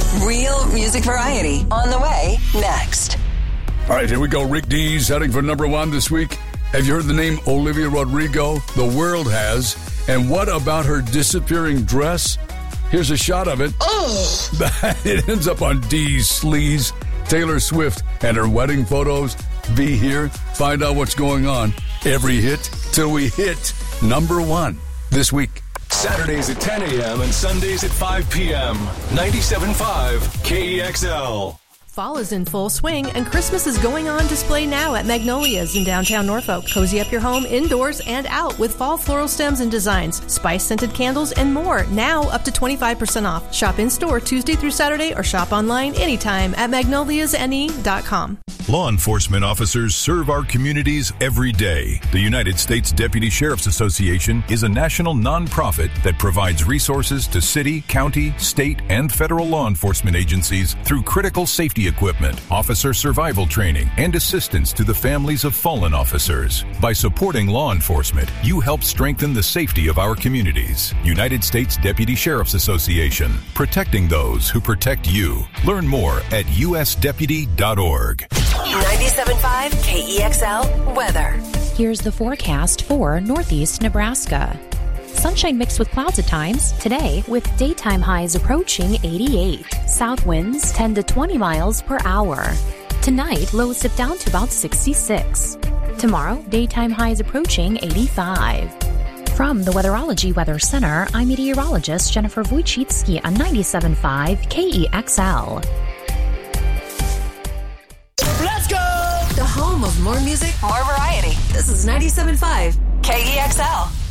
Real music variety on the way next. All right, here we go. Rick Dees heading for number one this week. Have you heard the name Olivia Rodrigo? The world has. And what about her disappearing dress? Here's a shot of it. Oh! It ends up on Dee's sleaze. Taylor Swift and her wedding photos. Be here. Find out what's going on. Every hit till we hit number one this week. Saturdays at 10 a.m. and Sundays at 5 p.m. 97.5 KEXL. Fall is in full swing, and Christmas is going on display now at Magnolia's in downtown Norfolk. Cozy up your home indoors and out with fall floral stems and designs, spice-scented candles, and more. Now up to 25% off. Shop in-store Tuesday through Saturday or shop online anytime at magnoliasne.com. Law enforcement officers serve our communities every day. The United States Deputy Sheriff's Association is a national nonprofit that provides resources to city, county, state, and federal law enforcement agencies through critical safety equipment, officer survival training, and assistance to the families of fallen officers. By supporting law enforcement, you help strengthen the safety of our communities. United States Deputy Sheriff's Association, protecting those who protect you. Learn more at usdeputy.org. 97.5 KEXL weather. Here's the forecast for Northeast Nebraska. Sunshine mixed with clouds at times today, with daytime highs approaching 88. South winds 10 to 20 miles per hour. Tonight, lows dip down to about 66. Tomorrow, daytime highs approaching 85. From the Weatherology Weather Center, I'm meteorologist Jennifer Wojcicki on 97.5 KEXL. Let's go! The home of more music, more variety. This is 97.5 KEXL.